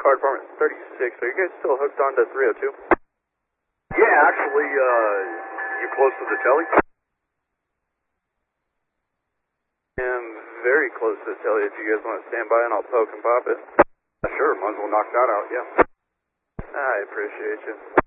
Fire Department 36. Are you guys still hooked on to 302? Yeah, actually, you close to the telly? I'm very close to the telly if you guys want to stand by and I'll poke and pop it. Sure, might as well knock that out, yeah. I appreciate you.